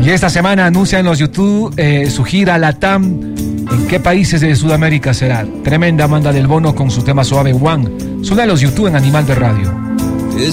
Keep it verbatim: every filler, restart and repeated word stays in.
Y esta semana anuncian los YouTube eh, su gira Latam. ¿En qué países de Sudamérica será? Tremenda banda del Bono con su tema suave One. Suena los YouTube en Animal de Radio.